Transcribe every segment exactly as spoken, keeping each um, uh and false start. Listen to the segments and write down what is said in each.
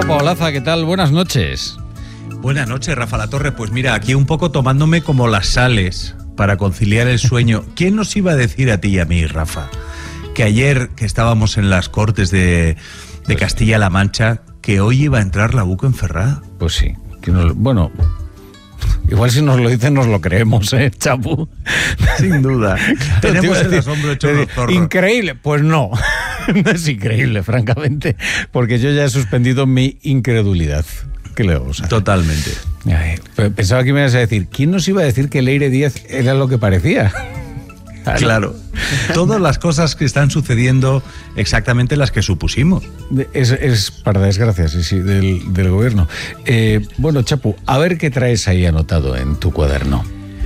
Chapo Olaza, ¿qué tal? Buenas noches. Buenas noches, Rafa La Torre. Pues mira, aquí un poco tomándome como las sales para conciliar el sueño. ¿Quién nos iba a decir a ti y a mí, Rafa, que ayer que estábamos en las Cortes de, de Castilla-La Mancha, que hoy iba a entrar la Buco en Ferrá? Pues sí. Que nos, bueno, igual si nos lo dicen nos lo creemos, ¿eh, Chapu? Sin duda. Tenemos el decir, asombro hecho unos zorros. Increíble. Pues no. No es increíble, francamente, porque yo ya he suspendido mi incredulidad. ¿Qué le vamos a hacer? Totalmente. Ay, pensaba que me ibas a decir, ¿quién nos iba a decir que Leire Díaz era lo que parecía? Claro. Todas las cosas que están sucediendo exactamente las que supusimos. Es, es para desgracia, sí, sí, del, del gobierno. Eh, bueno, Chapu, a ver qué traes ahí anotado en tu cuaderno.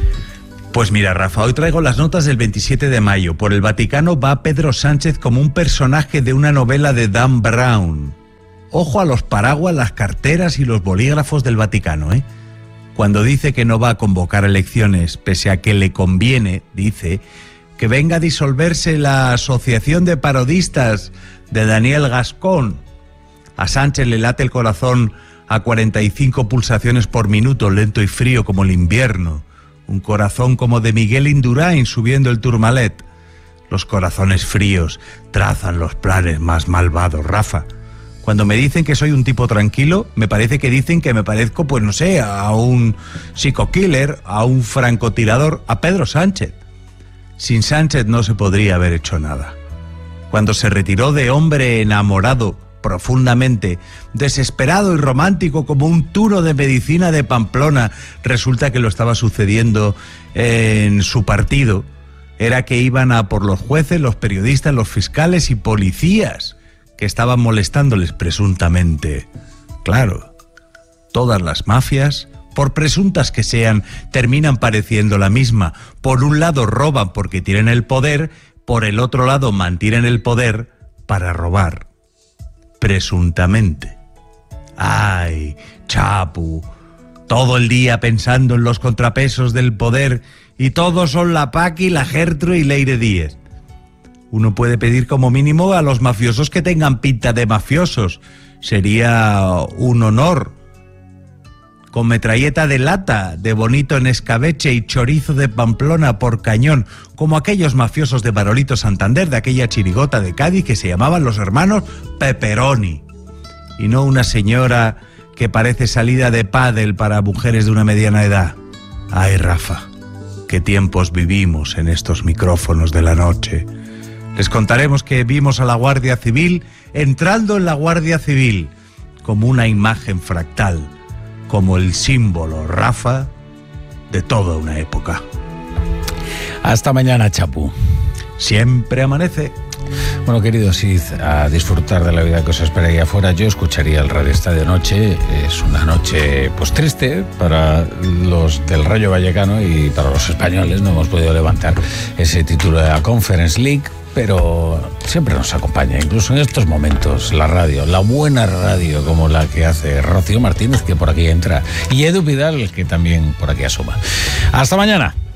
Pues mira, Rafa, hoy traigo las notas del veintisiete de mayo. Por el Vaticano va Pedro Sánchez como un personaje de una novela de Dan Brown. Ojo a los paraguas, las carteras y los bolígrafos del Vaticano, ¿eh? Cuando dice que no va a convocar elecciones, pese a que le conviene, dice, que venga a disolverse la Asociación de Parodistas de Daniel Gascón. A Sánchez le late el corazón a cuarenta y cinco pulsaciones por minuto, lento y frío como el invierno. Un corazón como de Miguel Indurain subiendo el Tourmalet. Los corazones fríos trazan los planes más malvados, Rafa. Cuando me dicen que soy un tipo tranquilo, me parece que dicen que me parezco, pues no sé, a un psico-killer, a un francotirador, a Pedro Sánchez. Sin Sánchez no se podría haber hecho nada. Cuando se retiró de hombre enamorado, profundamente, desesperado y romántico como un turo de medicina de Pamplona, resulta que lo estaba sucediendo en su partido. Era que iban a por los jueces, los periodistas, los fiscales y policías que estaban molestándoles presuntamente. Claro, todas las mafias, por presuntas que sean, terminan pareciendo la misma. Por un lado roban porque tienen el poder, por el otro lado mantienen el poder para robar. Presuntamente. Ay, Chapu, todo el día pensando en los contrapesos del poder y todos son la Paqui, la Gertrude y Leire Díaz. Uno puede pedir como mínimo a los mafiosos que tengan pinta de mafiosos. Sería un honor. Con metralleta de lata, de bonito en escabeche y chorizo de Pamplona por cañón, como aquellos mafiosos de Barolito Santander, de aquella chirigota de Cádiz que se llamaban los hermanos Pepperoni. Y no una señora que parece salida de pádel para mujeres de una mediana edad. Ay, Rafa, qué tiempos vivimos en estos micrófonos de la noche. Les contaremos que vimos a la Guardia Civil entrando en la Guardia Civil como una imagen fractal, como el símbolo, Rafa, de toda una época. Hasta mañana, Chapu. Siempre amanece. Bueno, queridos, id a disfrutar de la vida que os espera ahí afuera. Yo escucharía el Radio Estadio Noche. Es una noche, pues, triste para los del Rayo Vallecano y para los españoles. No hemos podido levantar ese título de la Conference League, pero siempre nos acompaña, incluso en estos momentos, la radio, la buena radio como la que hace Rocío Martínez, que por aquí entra, y Edu Vidal, que también por aquí asoma. Hasta mañana.